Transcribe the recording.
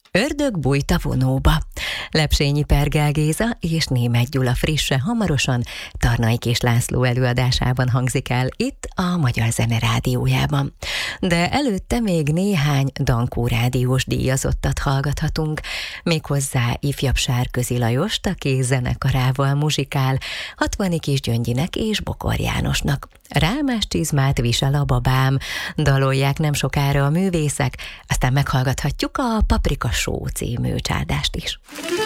Ördög bújt a vonóba. Lepsényi Pergel Géza és Németh Gyula frisse hamarosan Tarnay-Kés László előadásában hangzik el itt a Magyar Zene Rádiójában. De előtte még néhány Dankó rádiós díjazottat hallgathatunk, méghozzá ifjabb Sárközi Lajost, aki zenekarával muzsikál, Hatvani Kisgyöngyinek és Bokor Jánosnak. Rámás csizmát visel a babám, dalolják nem sokára a művészek, aztán meghallgathatjuk a Paprika Show című csádást is.